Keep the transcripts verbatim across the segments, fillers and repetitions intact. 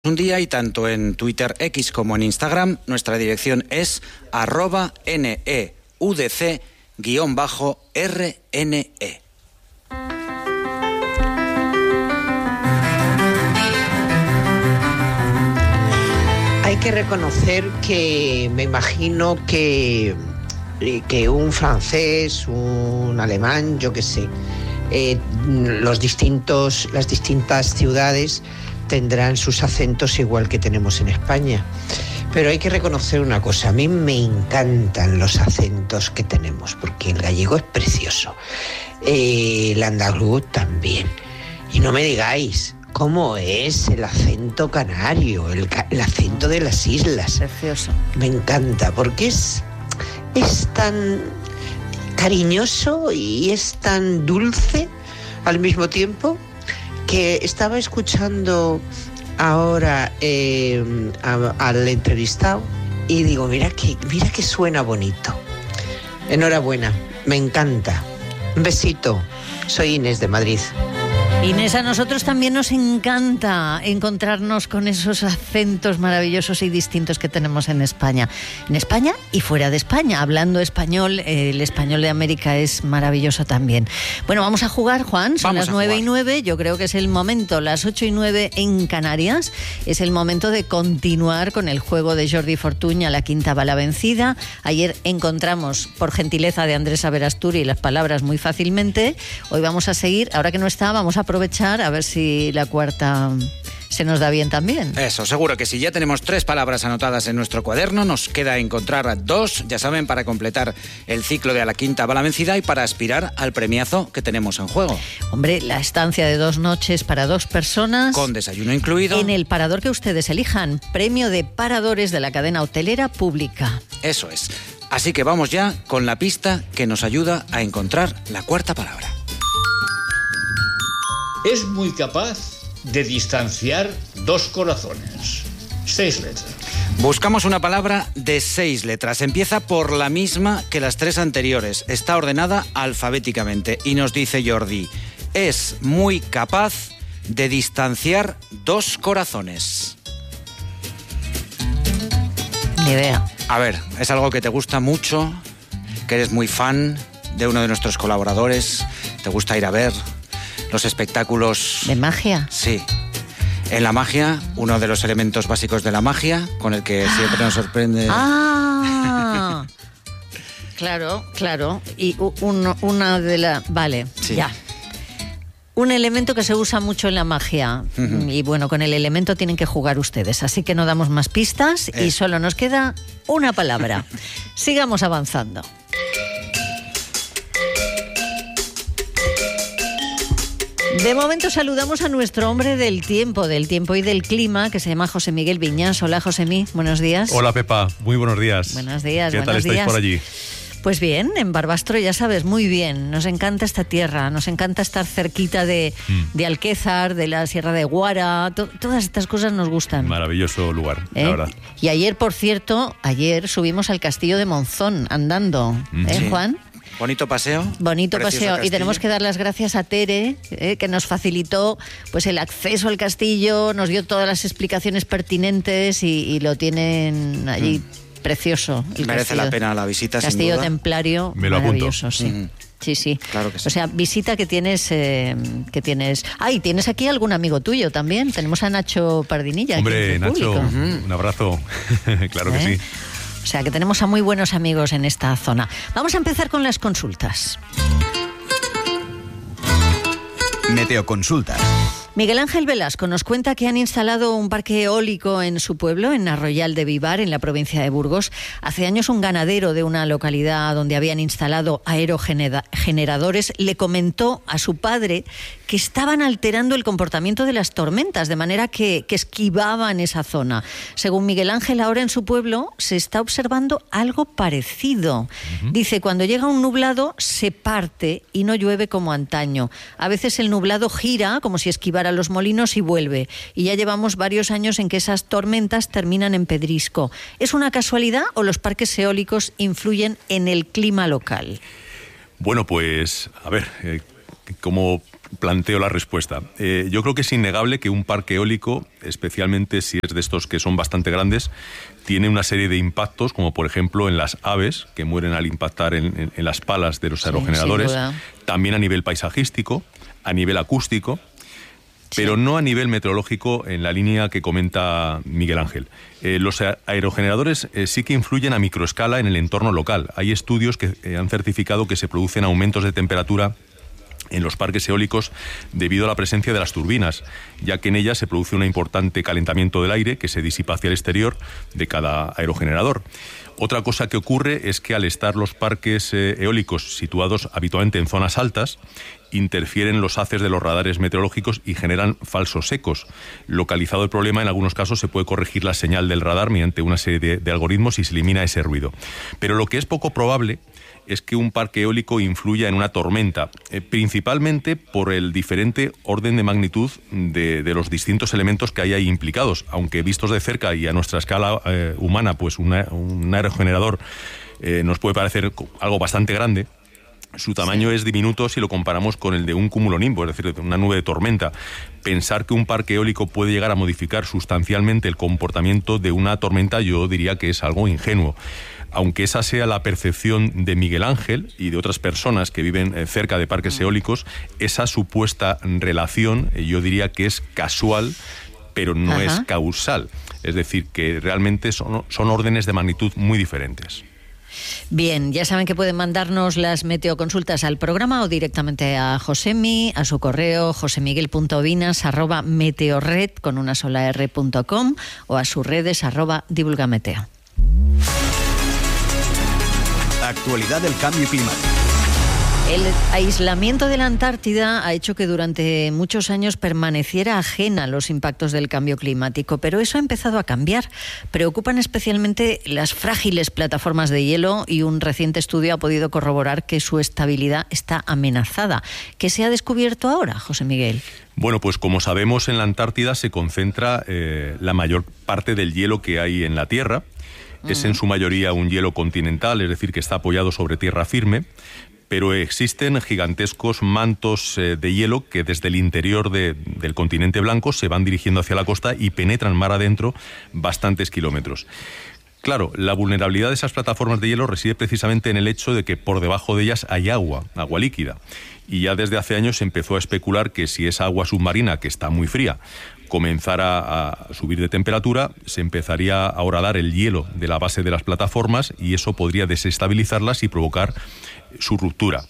Un día y tanto en Twitter X como en Instagram nuestra dirección es arroba neudc guión bajo rne. Hay que reconocer que me imagino que, que un francés, un alemán, yo qué sé, eh, los distintos, las distintas ciudades tendrán sus acentos igual que tenemos en España. Pero hay que reconocer una cosa, a mí me encantan los acentos que tenemos, porque el gallego es precioso, eh, el andaluz también. Y no me digáis cómo es el acento canario, el, el acento de las islas. Precioso. Me encanta, porque es, es tan cariñoso y es tan dulce al mismo tiempo, que estaba escuchando ahora eh, a, al entrevistado y digo, mira que, mira que suena bonito. Enhorabuena, me encanta. Un besito. Soy Inés de Madrid. Inés, a nosotros también nos encanta encontrarnos con esos acentos maravillosos y distintos que tenemos en España. En España y fuera de España. Hablando español, el español de América es maravilloso también. Bueno, vamos a jugar, Juan. Son Vamos las a nueve jugar. y nueve. Yo creo que es el momento, las ocho y nueve en Canarias. Es el momento de continuar con el juego de Jordi Fortuña, La quinta va la vencida. Ayer encontramos, por gentileza de Andrés Averasturi, las palabras muy fácilmente. Hoy vamos a seguir. Ahora que no está, vamos a aprovechar a ver si la cuarta se nos da bien también. Eso, seguro que sí. Ya tenemos tres palabras anotadas en nuestro cuaderno. Nos queda encontrar dos, ya saben, para completar el ciclo de A la quinta va la vencida y para aspirar al premiazo que tenemos en juego. Hombre, la estancia de dos noches para dos personas. Con desayuno incluido. En el parador que ustedes elijan. Premio de paradores de la cadena hotelera pública. Eso es. Así que vamos ya con la pista que nos ayuda a encontrar la cuarta palabra. Es muy capaz de distanciar dos corazones. Seis letras. Buscamos una palabra de seis letras. Empieza por la misma que las tres anteriores. Está ordenada alfabéticamente. Y nos dice Jordi, es muy capaz de distanciar dos corazones. Ni idea. A ver, es algo que te gusta mucho, que eres muy fan de uno de nuestros colaboradores, te gusta ir a ver los espectáculos... ¿De magia? Sí. En la magia, uno de los elementos básicos de la magia, con el que siempre nos sorprende... ¡Ah! Claro, claro. Y un, una de las... Vale, Sí. ya. Un elemento que se usa mucho en la magia. Uh-huh. Y bueno, con el elemento tienen que jugar ustedes. Así que no damos más pistas Eh. y solo nos queda una palabra. Sigamos avanzando. De momento saludamos a nuestro hombre del tiempo, del tiempo y del clima, que se llama José Miguel Viñas. Hola, Josemi, buenos días. Hola, Pepa, muy buenos días. Buenos días, ¿Qué buenos tal estáis días. por allí? Pues bien, en Barbastro ya sabes, muy bien. Nos encanta esta tierra, nos encanta estar cerquita de, Mm. de Alquézar, de la Sierra de Guara. To- todas estas cosas nos gustan. Maravilloso lugar, ¿Eh? la verdad. Y ayer, por cierto, ayer subimos al castillo de Monzón andando, Mm. ¿eh, Sí. Juan? Bonito paseo. Bonito precioso paseo. Y castillo. tenemos que dar las gracias a Tere, eh, que nos facilitó pues el acceso al castillo, nos dio todas las explicaciones pertinentes y, y lo tienen allí Mm. precioso. El Merece castillo. la pena la visita, sin Castillo duda. templario, Me lo apunto. maravilloso, sí. Mm. Sí, sí. Claro que sí. O sea, visita que tienes, eh, que tienes. Ay, tienes aquí algún amigo tuyo también. Tenemos a Nacho Pardinilla. aquí Hombre, entre el Nacho, público. un abrazo. Claro que ¿Eh? sí. O sea, que tenemos a muy buenos amigos en esta zona. Vamos a empezar con las consultas. Meteoconsultas. Miguel Ángel Velasco nos cuenta que han instalado un parque eólico en su pueblo, en Arroyal de Vivar, en la provincia de Burgos. Hace años un ganadero de una localidad donde habían instalado aerogeneradores le comentó a su padre que estaban alterando el comportamiento de las tormentas, de manera que, que esquivaban esa zona. Según Miguel Ángel, ahora en su pueblo se está observando algo parecido. Uh-huh. Dice, cuando llega un nublado se parte y no llueve como antaño. A veces el nublado gira como si esquivara a los molinos y vuelve. Y ya llevamos varios años en que esas tormentas terminan en pedrisco. ¿Es una casualidad o los parques eólicos influyen en el clima local? Bueno, pues, a ver, eh, como planteo la respuesta. Eh, yo creo que es innegable que un parque eólico, especialmente si es de estos que son bastante grandes, tiene una serie de impactos, como por ejemplo en las aves, que mueren al impactar en, en, en las palas de los aerogeneradores, sí, también a nivel paisajístico, a nivel acústico, pero sí, no a nivel meteorológico en la línea que comenta Miguel Ángel. Eh, los aerogeneradores eh, sí que influyen a microescala en el entorno local. Hay estudios que eh, han certificado que se producen aumentos de temperatura en los parques eólicos debido a la presencia de las turbinas, ya que en ellas se produce un importante calentamiento del aire que se disipa hacia el exterior de cada aerogenerador. Otra cosa que ocurre es que al estar los parques eh, eólicos situados habitualmente en zonas altas, interfieren los haces de los radares meteorológicos y generan falsos ecos. Localizado el problema, en algunos casos se puede corregir la señal del radar mediante una serie de, de algoritmos y se elimina ese ruido. Pero lo que es poco probable es que un parque eólico influya en una tormenta, eh, principalmente por el diferente orden de magnitud de, de los distintos elementos que hay ahí implicados, aunque vistos de cerca y a nuestra escala eh, humana, pues una, un aerogenerador eh, nos puede parecer algo bastante grande. Su tamaño sí. es diminuto si lo comparamos con el de un cumulonimbo, es decir, de una nube de tormenta. Pensar que un parque eólico puede llegar a modificar sustancialmente el comportamiento de una tormenta, yo diría que es algo ingenuo. Aunque esa sea la percepción de Miguel Ángel y de otras personas que viven cerca de parques eólicos, esa supuesta relación yo diría que es casual, pero no Ajá. es causal. Es decir, que realmente son, son órdenes de magnitud muy diferentes. Bien, ya saben que pueden mandarnos las meteoconsultas al programa o directamente a Josemi, a su correo josemiguel.vinas arroba meteorred con una sola r punto com o a sus redes arroba divulgameteo. Actualidad del cambio climático. El aislamiento de la Antártida ha hecho que durante muchos años permaneciera ajena a los impactos del cambio climático, pero eso ha empezado a cambiar. Preocupan especialmente las frágiles plataformas de hielo y un reciente estudio ha podido corroborar que su estabilidad está amenazada. ¿Qué se ha descubierto ahora, José Miguel? Bueno, pues como sabemos, en la Antártida se concentra eh, la mayor parte del hielo que hay en la Tierra. Es en su mayoría un hielo continental, es decir, que está apoyado sobre tierra firme, pero existen gigantescos mantos eh, de hielo que desde el interior de, del continente blanco se van dirigiendo hacia la costa y penetran mar adentro bastantes kilómetros. Claro, la vulnerabilidad de esas plataformas de hielo reside precisamente en el hecho de que por debajo de ellas hay agua, agua líquida. Y ya desde hace años se empezó a especular que si esa agua submarina, que está muy fría, comenzara a subir de temperatura, se empezaría a horadar el hielo de la base de las plataformas y eso podría desestabilizarlas y provocar su ruptura.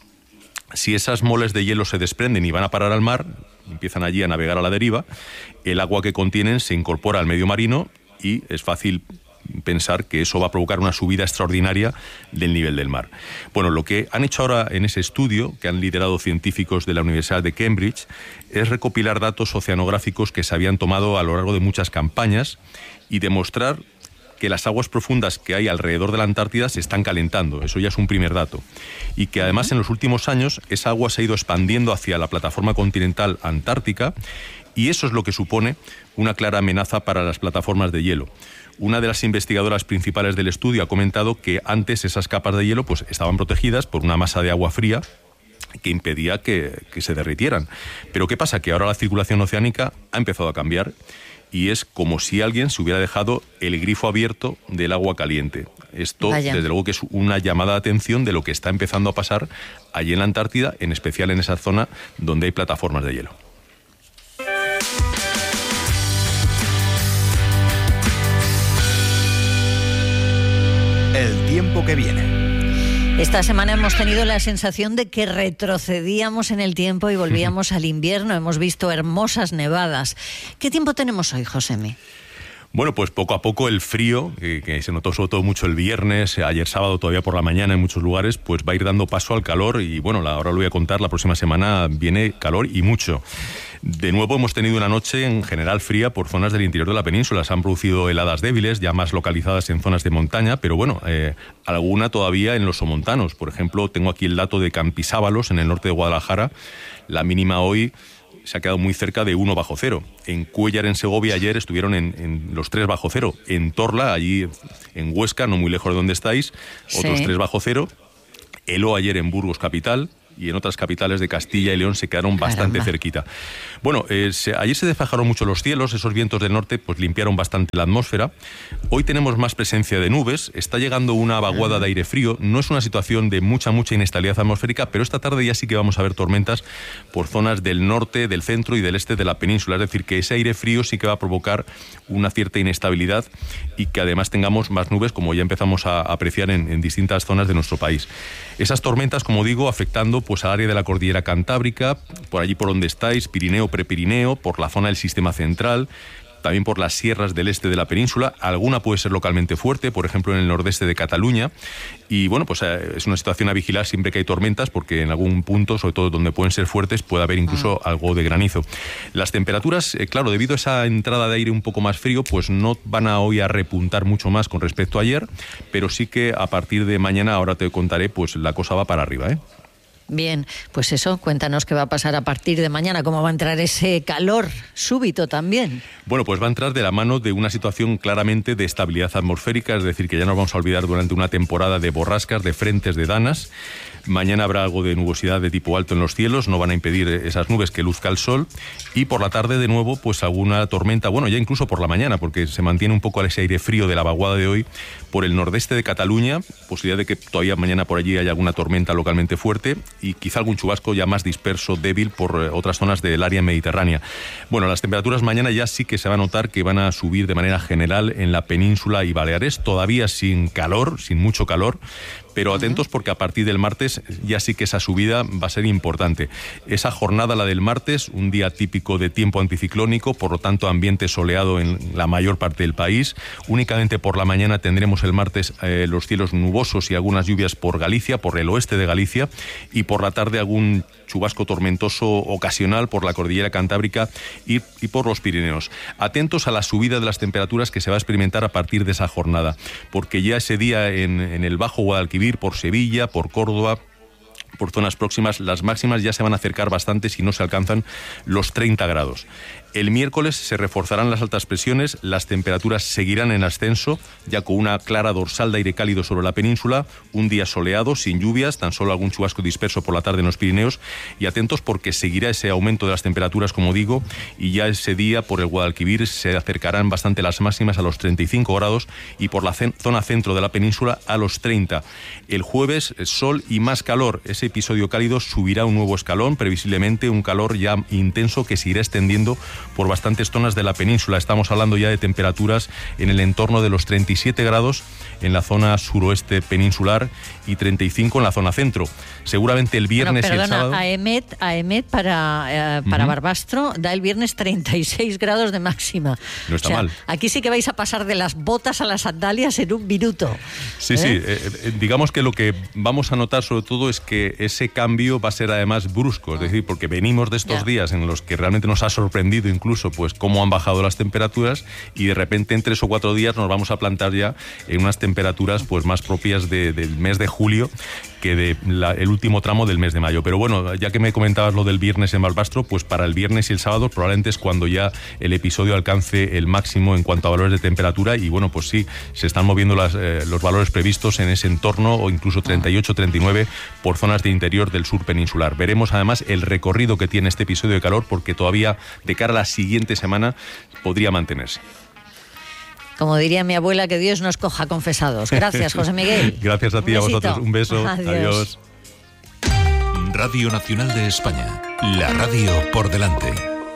Si esas moles de hielo se desprenden y van a parar al mar, empiezan allí a navegar a la deriva, el agua que contienen se incorpora al medio marino y es fácil pensar que eso va a provocar una subida extraordinaria del nivel del mar. Bueno, lo que han hecho ahora en ese estudio, que han liderado científicos de la Universidad de Cambridge, es recopilar datos oceanográficos que se habían tomado a lo largo de muchas campañas y demostrar que las aguas profundas que hay alrededor de la Antártida se están calentando. Eso ya es un primer dato. Y que además en los últimos años esa agua se ha ido expandiendo hacia la plataforma continental antártica y eso es lo que supone una clara amenaza para las plataformas de hielo. Una de las investigadoras principales del estudio ha comentado que antes esas capas de hielo pues, estaban protegidas por una masa de agua fría que impedía que, que se derritieran. Pero ¿qué pasa? Que ahora la circulación oceánica ha empezado a cambiar y es como si alguien se hubiera dejado el grifo abierto del agua caliente. Esto, Vaya. desde luego, que es una llamada de atención de lo que está empezando a pasar allí en la Antártida, en especial en esa zona donde hay plataformas de hielo. El tiempo que viene. Esta semana hemos tenido la sensación de que retrocedíamos en el tiempo y volvíamos al invierno. Hemos visto hermosas nevadas. ¿Qué tiempo tenemos hoy, Josemi? Bueno, pues poco a poco el frío, que, que se notó sobre todo mucho el viernes, ayer sábado todavía por la mañana en muchos lugares, pues va a ir dando paso al calor y bueno, ahora lo voy a contar, la próxima semana viene calor y mucho. De nuevo hemos tenido una noche en general fría por zonas del interior de la península. Se han producido heladas débiles, ya más localizadas en zonas de montaña, pero bueno, eh, alguna todavía en los somontanos. Por ejemplo, tengo aquí el dato de Campisábalos, en el norte de Guadalajara. La mínima hoy se ha quedado muy cerca de uno bajo cero. En Cuéllar, en Segovia, ayer estuvieron en, en los tres bajo cero. En Torla, allí en Huesca, no muy lejos de donde estáis, otros sí. tres bajo cero. Elo ayer en Burgos capital, y en otras capitales de Castilla y León se quedaron bastante Caramba. cerquita. Bueno, eh, se, ayer se despejaron mucho los cielos, esos vientos del norte pues limpiaron bastante la atmósfera. Hoy tenemos más presencia de nubes, está llegando una vaguada de aire frío, no es una situación de mucha, mucha inestabilidad atmosférica, pero esta tarde ya sí que vamos a ver tormentas por zonas del norte, del centro y del este de la península, es decir, que ese aire frío sí que va a provocar una cierta inestabilidad y que además tengamos más nubes, como ya empezamos a apreciar en, en distintas zonas de nuestro país. Esas tormentas, como digo, afectando pues al área de la cordillera Cantábrica, por allí por donde estáis, Pirineo, Prepirineo, por la zona del sistema central, también por las sierras del este de la península. Alguna puede ser localmente fuerte, por ejemplo en el nordeste de Cataluña. Y bueno, pues eh, es una situación a vigilar siempre que hay tormentas, porque en algún punto, sobre todo donde pueden ser fuertes, puede haber incluso ah. algo de granizo. Las temperaturas, eh, claro, debido a esa entrada de aire un poco más frío, pues no van a hoy a repuntar mucho más con respecto a ayer, pero sí que a partir de mañana, ahora te contaré, pues la cosa va para arriba, ¿eh? Bien, pues eso, cuéntanos qué va a pasar a partir de mañana, cómo va a entrar ese calor súbito también. Bueno, pues va a entrar de la mano de una situación claramente de estabilidad atmosférica, es decir, que ya nos vamos a olvidar durante una temporada de borrascas, de frentes, de danas. Mañana habrá algo de nubosidad de tipo alto en los cielos, no van a impedir esas nubes que luzca el sol, y por la tarde de nuevo pues alguna tormenta, bueno, ya incluso por la mañana, porque se mantiene un poco ese aire frío de la vaguada de hoy por el nordeste de Cataluña, posibilidad de que todavía mañana por allí haya alguna tormenta localmente fuerte y quizá algún chubasco ya más disperso, débil por otras zonas del área mediterránea. Bueno, las temperaturas mañana ya sí que se va a notar que van a subir de manera general en la península y Baleares, todavía sin calor, sin mucho calor, pero atentos porque a partir del martes ya sí que esa subida va a ser importante. Esa jornada, la del martes, un día típico de tiempo anticiclónico, por lo tanto ambiente soleado en la mayor parte del país. Únicamente por la mañana tendremos el martes eh, los cielos nubosos y algunas lluvias por Galicia, por el oeste de Galicia, y por la tarde algún chubasco tormentoso ocasional por la cordillera Cantábrica y, y por los Pirineos. Atentos a la subida de las temperaturas que se va a experimentar a partir de esa jornada, porque ya ese día en, en el Bajo Guadalquivir, por Sevilla, por Córdoba, por zonas próximas, las máximas ya se van a acercar bastante si no se alcanzan los treinta grados. El miércoles se reforzarán las altas presiones, las temperaturas seguirán en ascenso, ya con una clara dorsal de aire cálido sobre la península, un día soleado, sin lluvias, tan solo algún chubasco disperso por la tarde en los Pirineos, y atentos porque seguirá ese aumento de las temperaturas, como digo, y ya ese día por el Guadalquivir se acercarán bastante las máximas a los treinta y cinco grados y por la zona centro de la península a los treinta. El jueves, sol y más calor. Ese episodio cálido subirá un nuevo escalón, previsiblemente un calor ya intenso que se irá extendiendo por bastantes zonas de la península. Estamos hablando ya de temperaturas en el entorno de los treinta y siete grados en la zona suroeste peninsular y treinta y cinco en la zona centro. Seguramente el viernes bueno, perdona, y el sábado... AEMET, AEMET para, eh, para uh-huh. Barbastro da el viernes treinta y seis grados de máxima. No está o sea, mal. Aquí sí que vais a pasar de las botas a las sandalias en un minuto. Sí, ¿eh? sí. Eh, digamos que lo que vamos a notar sobre todo es que ese cambio va a ser además brusco. Es decir, porque venimos de estos ya. días en los que realmente nos ha sorprendido incluso pues cómo han bajado las temperaturas y de repente en tres o cuatro días nos vamos a plantar ya en unas temperaturas pues más propias de, del mes de julio que de la, el último tramo del mes de mayo. Pero bueno, ya que me comentabas lo del viernes en Barbastro, pues para el viernes y el sábado probablemente es cuando ya el episodio alcance el máximo en cuanto a valores de temperatura y bueno, pues sí, se están moviendo las, eh, los valores previstos en ese entorno o incluso treinta y ocho, treinta y nueve por zonas de interior del sur peninsular. Veremos además el recorrido que tiene este episodio de calor porque todavía de cara a la siguiente semana podría mantenerse. Como diría mi abuela, que Dios nos coja confesados. Gracias, José Miguel. Gracias a ti, a vosotros. Un beso. Adiós. Adiós. Radio Nacional de España. La radio por delante.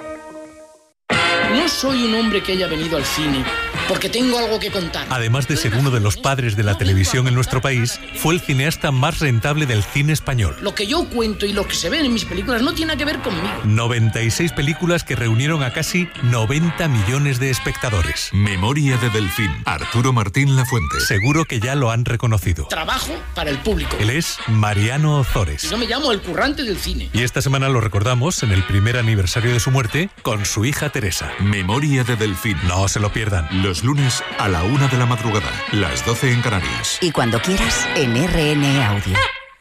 No soy un hombre que haya venido al cine porque tengo algo que contar. Además de ser uno de los padres de la televisión en nuestro país, fue el cineasta más rentable del cine español. Lo que yo cuento y lo que se ven en mis películas no tiene nada que ver conmigo. noventa y seis películas que reunieron a casi noventa millones de espectadores. Memoria de Delfín. Arturo Martín Lafuente. Seguro que ya lo han reconocido. Trabajo para el público. Él es Mariano Ozores. Yo me llamo el currante del cine. Y esta semana lo recordamos en el primer aniversario de su muerte con su hija Teresa. Memoria de Delfín. No se lo pierdan. Los lunes a la una de la madrugada, las doce en Canarias. Y cuando quieras, en R N Audio.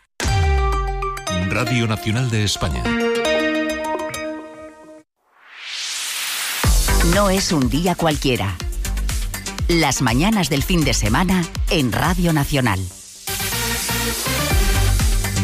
Radio Nacional de España. No es un día cualquiera. Las mañanas del fin de semana en Radio Nacional.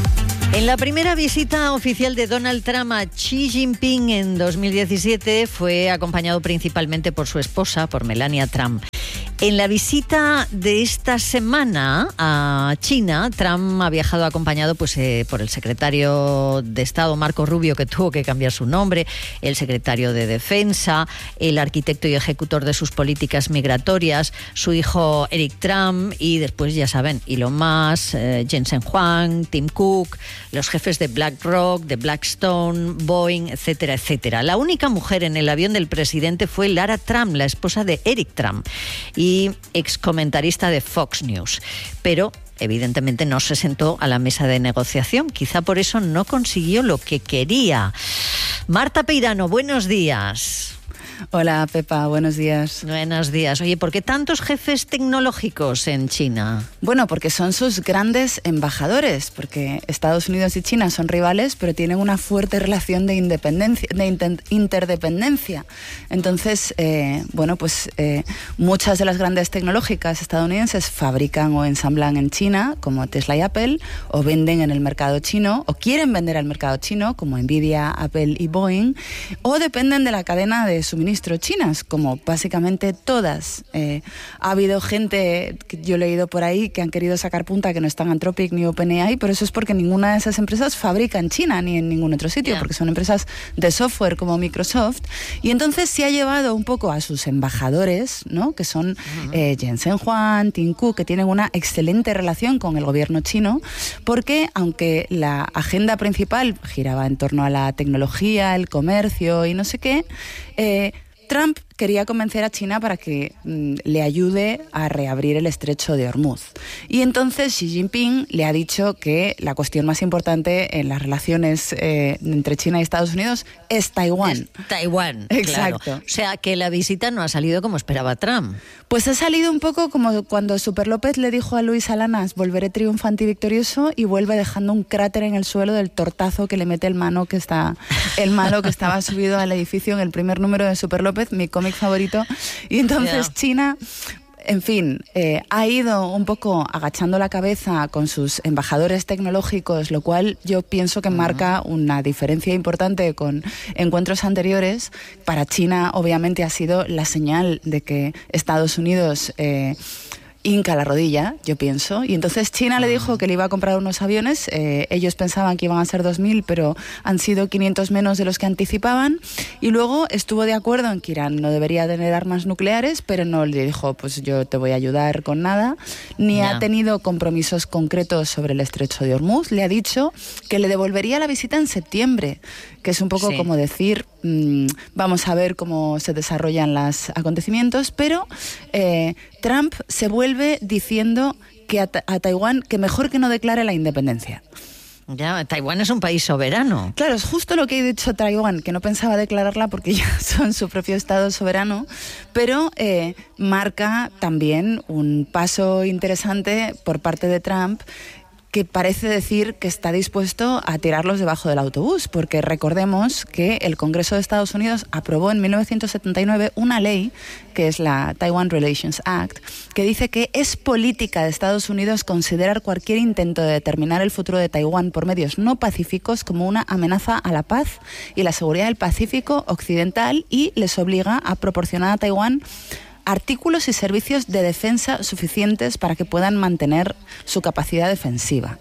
En la primera visita oficial de Donald Trump a Xi Jinping en dos mil diecisiete fue acompañado principalmente por su esposa, por Melania Trump. En la visita de esta semana a China, Trump ha viajado acompañado pues, eh, por el secretario de Estado, Marco Rubio, que tuvo que cambiar su nombre, el secretario de Defensa, el arquitecto y ejecutor de sus políticas migratorias, su hijo Eric Trump y después, ya saben, Elon Musk, eh, Jensen Huang, Tim Cook, los jefes de BlackRock, de Blackstone, Boeing, etcétera, etcétera. La única mujer en el avión del presidente fue Lara Trump, la esposa de Eric Trump y excomentarista de Fox News. Pero evidentemente no se sentó a la mesa de negociación. Quizá por eso no consiguió lo que quería. Marta Peirano, buenos días. Hola, Pepa, buenos días. Buenos días. Oye, ¿por qué tantos jefes tecnológicos en China? Bueno, porque son sus grandes embajadores, porque Estados Unidos y China son rivales, pero tienen una fuerte relación de independencia, de inter- interdependencia. Entonces, eh, bueno, pues eh, muchas de las grandes tecnológicas estadounidenses fabrican o ensamblan en China, como Tesla y Apple, o venden en el mercado chino, o quieren vender al mercado chino, como Nvidia, Apple y Boeing, o dependen de la cadena de suministro chinas, como básicamente todas. Eh, ha habido gente, que yo he leído por ahí, que han querido sacar punta que no están Anthropic ni OpenAI, pero eso es porque ninguna de esas empresas fabrica en China ni en ningún otro sitio, yeah. porque son empresas de software como Microsoft. Y entonces se ha llevado un poco a sus embajadores, ¿no? Que son uh-huh. eh, Jensen Huang, Tim Cook, que tienen una excelente relación con el gobierno chino, porque aunque la agenda principal giraba en torno a la tecnología, el comercio y no sé qué, eh, Trump quería convencer a China para que mm, le ayude a reabrir el estrecho de Hormuz. Y entonces Xi Jinping le ha dicho que la cuestión más importante en las relaciones eh, entre China y Estados Unidos es Taiwán. Es Taiwán, exacto. Claro. O sea, que la visita no ha salido como esperaba Trump. Pues ha salido un poco como cuando Super López le dijo a Luis Alanas, volveré triunfante y victorioso, y vuelve dejando un cráter en el suelo del tortazo que le mete el mano que está el malo que estaba subido al edificio en el primer número de Super López, mi cómic favorito. Y entonces yeah. China, en fin, eh, ha ido un poco agachando la cabeza con sus embajadores tecnológicos, lo cual yo pienso que uh-huh. marca una diferencia importante con encuentros anteriores. Para China, obviamente, ha sido la señal de que Estados Unidos eh, hinca la rodilla, yo pienso, y entonces China le dijo que le iba a comprar unos aviones, eh, ellos pensaban que iban a ser dos mil, pero han sido quinientos menos de los que anticipaban, y luego estuvo de acuerdo en que Irán no debería tener armas nucleares, pero no le dijo, pues yo te voy a ayudar con nada, ni yeah. ha tenido compromisos concretos sobre el estrecho de Hormuz. Le ha dicho que le devolvería la visita en septiembre, que es un poco sí. como decir, mmm, vamos a ver cómo se desarrollan los acontecimientos, pero eh, Trump se vuelve diciendo que a, ta- a Taiwán que mejor que no declare la independencia. Ya, Taiwán es un país soberano. Claro, es justo lo que he dicho Taiwán, que no pensaba declararla porque ya son su propio estado soberano, pero eh, marca también un paso interesante por parte de Trump, que parece decir que está dispuesto a tirarlos debajo del autobús, porque recordemos que el Congreso de Estados Unidos aprobó en mil novecientos setenta y nueve una ley, que es la Taiwan Relations Act, que dice que es política de Estados Unidos considerar cualquier intento de determinar el futuro de Taiwán por medios no pacíficos como una amenaza a la paz y la seguridad del Pacífico Occidental, y les obliga a proporcionar a Taiwán artículos y servicios de defensa suficientes para que puedan mantener su capacidad defensiva.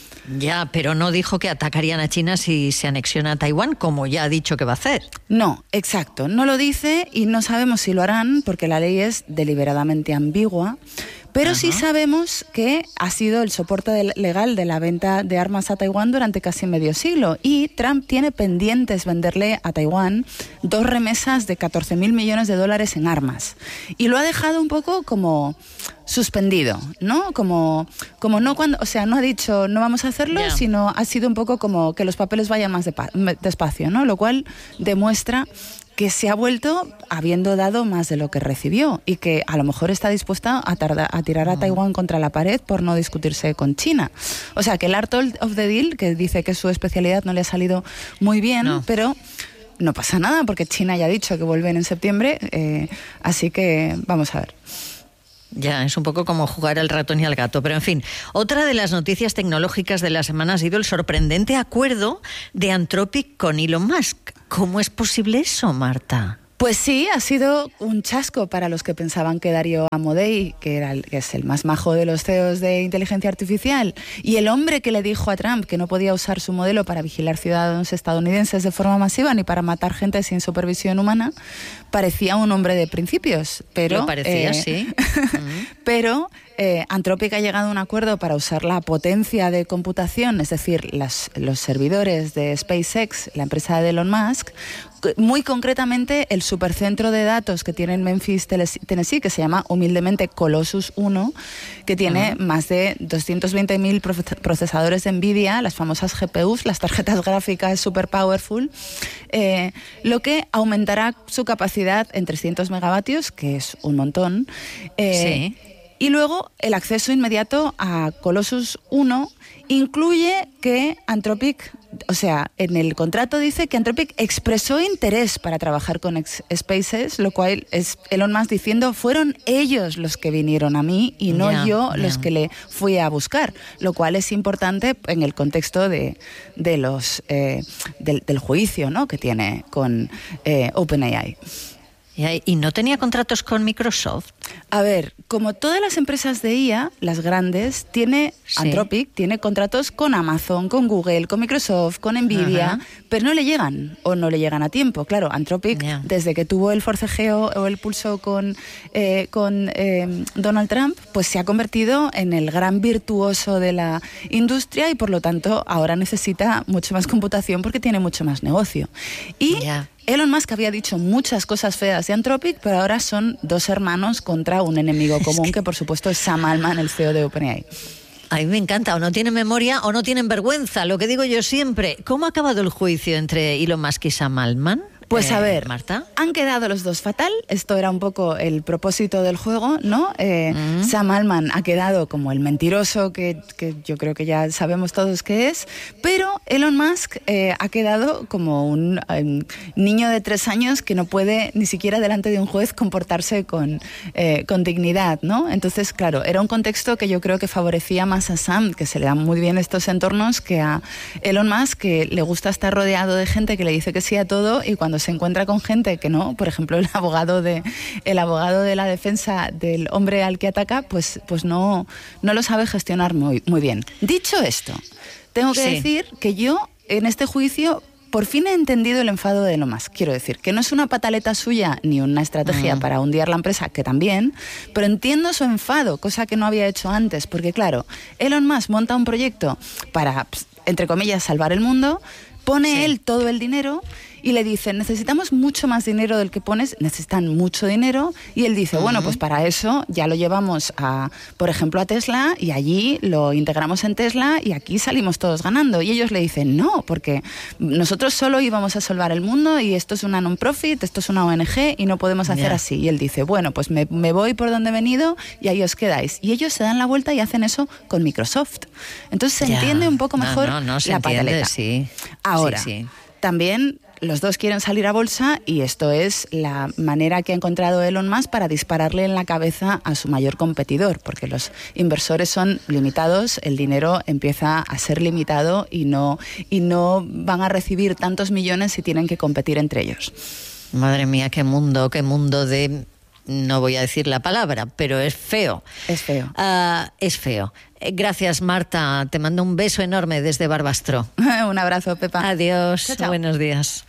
Ya, pero no dijo que atacarían a China si se anexiona a Taiwán, como ya ha dicho que va a hacer. No, exacto, no lo dice y no sabemos si lo harán porque la ley es deliberadamente ambigua. Pero Ajá. sí sabemos que ha sido el soporte de, legal de la venta de armas a Taiwán durante casi medio siglo, y Trump tiene pendientes venderle a Taiwán dos remesas de catorce mil millones de dólares en armas. Y lo ha dejado un poco como suspendido, ¿no? Como, como no cuando, o sea, no ha dicho no vamos a hacerlo, yeah. sino ha sido un poco como que los papeles vayan más de pa- despacio, ¿no? Lo cual demuestra que se ha vuelto habiendo dado más de lo que recibió y que a lo mejor está dispuesta a, tarda, a tirar a Taiwán contra la pared por no discutirse con China. O sea, que el art of the deal, que dice que su especialidad no le ha salido muy bien, no. pero no pasa nada porque China ya ha dicho que vuelven en septiembre, eh, así que vamos a ver. Ya, es un poco como jugar al ratón y al gato. Pero en fin, otra de las noticias tecnológicas de la semana ha sido el sorprendente acuerdo de Anthropic con Elon Musk. ¿Cómo es posible eso, Marta? Pues sí, ha sido un chasco para los que pensaban que Darío Amodei, que, era el, que es el más majo de los C E Os de inteligencia artificial, y el hombre que le dijo a Trump que no podía usar su modelo para vigilar ciudadanos estadounidenses de forma masiva ni para matar gente sin supervisión humana, parecía un hombre de principios. Pero, Lo parecía, eh, sí. pero eh, Anthropic ha llegado a un acuerdo para usar la potencia de computación, es decir, las, los servidores de SpaceX, la empresa de Elon Musk, muy concretamente el supercentro de datos que tiene en Memphis, Tennessee, que se llama humildemente Colossus uno, que tiene uh-huh. más de doscientos veinte mil procesadores de NVIDIA, las famosas G P Us, las tarjetas gráficas super powerful, eh, lo que aumentará su capacidad en trescientos megavatios, que es un montón. Eh, sí. Y luego el acceso inmediato a Colossus uno incluye que Anthropic, o sea, en el contrato dice que Anthropic expresó interés para trabajar con SpaceX, lo cual es Elon Musk diciendo, fueron ellos los que vinieron a mí y no yeah, yo yeah. los que le fui a buscar, lo cual es importante en el contexto de, de los eh, del, del juicio, ¿no?, que tiene con eh, OpenAI. ¿Y no tenía contratos con Microsoft? A ver, como todas las empresas de I A, las grandes, tiene sí. Anthropic tiene contratos con Amazon, con Google, con Microsoft, con Nvidia, uh-huh. pero no le llegan o no le llegan a tiempo. Claro, Anthropic, yeah. desde que tuvo el forcejeo o el pulso con, eh, con eh, Donald Trump, pues se ha convertido en el gran virtuoso de la industria y por lo tanto ahora necesita mucho más computación porque tiene mucho más negocio. Y yeah. Elon Musk había dicho muchas cosas feas de Anthropic, pero ahora son dos hermanos contra un enemigo común, es que... que por supuesto es Sam Altman, el C E O de OpenAI. A mí me encanta, o no tienen memoria o no tienen vergüenza, lo que digo yo siempre. ¿Cómo ha acabado el juicio entre Elon Musk y Sam Altman? Pues a ver, eh, Marta. Han quedado los dos fatal, esto era un poco el propósito del juego, ¿no? Eh, mm. Sam Altman ha quedado como el mentiroso que, que yo creo que ya sabemos todos que es, pero Elon Musk eh, ha quedado como un eh, niño de tres años que no puede ni siquiera delante de un juez comportarse con, eh, con dignidad, ¿no? Entonces, claro, era un contexto que yo creo que favorecía más a Sam, que se le dan muy bien estos entornos, que a Elon Musk, que le gusta estar rodeado de gente que le dice que sí a todo y cuando se encuentra con gente que no, por ejemplo el abogado de el abogado de la defensa del hombre al que ataca, pues pues no no lo sabe gestionar muy muy bien. Dicho esto, tengo que sí. decir que yo en este juicio por fin he entendido el enfado de Elon Musk. Quiero decir, que no es una pataleta suya ni una estrategia mm. para hundir la empresa, que también, pero entiendo su enfado, cosa que no había hecho antes, porque claro, Elon Musk monta un proyecto para, entre comillas, salvar el mundo, pone sí. él todo el dinero y le dicen, necesitamos mucho más dinero del que pones, necesitan mucho dinero, y él dice, uh-huh. bueno, pues para eso ya lo llevamos a, por ejemplo, a Tesla, y allí lo integramos en Tesla y aquí salimos todos ganando. Y ellos le dicen, no, porque nosotros solo íbamos a salvar el mundo y esto es una non-profit, esto es una O N G y no podemos hacer yeah. así. Y él dice, bueno, pues me, me voy por donde he venido y ahí os quedáis. Y ellos se dan la vuelta y hacen eso con Microsoft. Entonces se yeah. entiende un poco mejor no, no, no se la entiende, pataleta. Sí. Ahora, sí, sí. también los dos quieren salir a bolsa y esto es la manera que ha encontrado Elon Musk para dispararle en la cabeza a su mayor competidor, porque los inversores son limitados, el dinero empieza a ser limitado y no, y no van a recibir tantos millones si tienen que competir entre ellos. Madre mía, qué mundo, qué mundo de... No voy a decir la palabra, pero es feo. Es feo. Uh, es feo. Gracias, Marta. Te mando un beso enorme desde Barbastro. Un abrazo, Pepa. Adiós. Chao, chao. Buenos días.